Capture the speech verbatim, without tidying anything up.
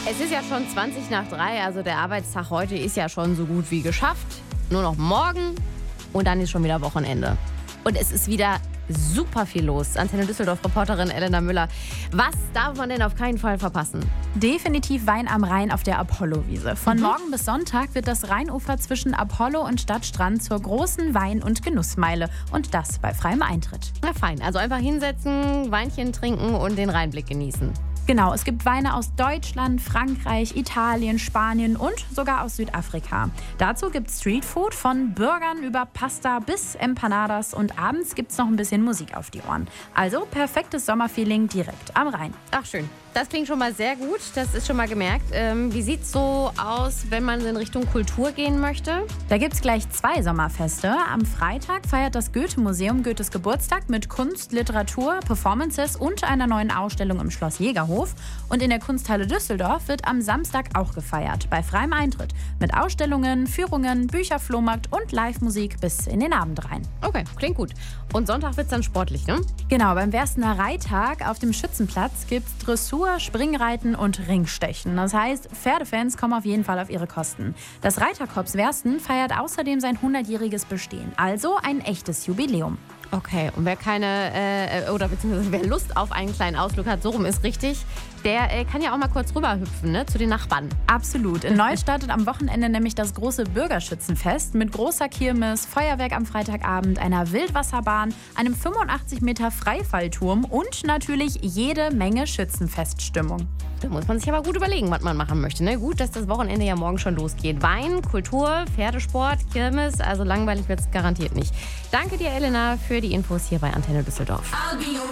Es ist ja schon zwanzig nach drei, also der Arbeitstag heute ist ja schon so gut wie geschafft. Nur noch morgen und dann ist schon wieder Wochenende. Und es ist wieder super viel los. Antenne Düsseldorf-Reporterin Elena Müller. Was darf man denn auf keinen Fall verpassen? Definitiv Wein am Rhein auf der Apollo-Wiese. Von Mhm. morgen bis Sonntag wird das Rheinufer zwischen Apollo und Stadtstrand zur großen Wein- und Genussmeile. Und das bei freiem Eintritt. Na fein, also einfach hinsetzen, Weinchen trinken und den Rheinblick genießen. Genau, es gibt Weine aus Deutschland, Frankreich, Italien, Spanien und sogar aus Südafrika. Dazu gibt es Streetfood von Burgern über Pasta bis Empanadas und abends gibt es noch ein bisschen Musik auf die Ohren. Also perfektes Sommerfeeling direkt am Rhein. Ach schön, das klingt schon mal sehr gut, das ist schon mal gemerkt. Ähm, wie sieht's so aus, wenn man in Richtung Kultur gehen möchte? Da gibt es gleich zwei Sommerfeste. Am Freitag feiert das Goethe-Museum Goethes Geburtstag mit Kunst, Literatur, Performances und einer neuen Ausstellung im Schloss Jägerhof. Und in der Kunsthalle Düsseldorf wird am Samstag auch gefeiert, bei freiem Eintritt. Mit Ausstellungen, Führungen, Bücherflohmarkt und Live-Musik bis in den Abend rein. Okay, klingt gut. Und Sonntag wird's dann sportlich, ne? Genau, beim Werstener Reittag auf dem Schützenplatz gibt es Dressur, Springreiten und Ringstechen. Das heißt, Pferdefans kommen auf jeden Fall auf ihre Kosten. Das Reiterkorps Wersten feiert außerdem sein hundertjähriges Bestehen. Also ein echtes Jubiläum. Okay, und wer keine, äh, oder beziehungsweise wer Lust auf einen kleinen Ausflug hat, so rum ist richtig, der äh, kann ja auch mal kurz rüberhüpfen, ne, zu den Nachbarn. Absolut. In Neuss startet am Wochenende nämlich das große Bürgerschützenfest mit großer Kirmes, Feuerwerk am Freitagabend, einer Wildwasserbahn, einem fünfundachtzig Meter Freifallturm und natürlich jede Menge Schützenfeststimmung. Da muss man sich aber gut überlegen, was man machen möchte. Ne? Gut, dass das Wochenende ja morgen schon losgeht. Wein, Kultur, Pferdesport, Kirmes, also langweilig wird es garantiert nicht. Danke dir, Elena, für die Infos hier bei Antenne Düsseldorf.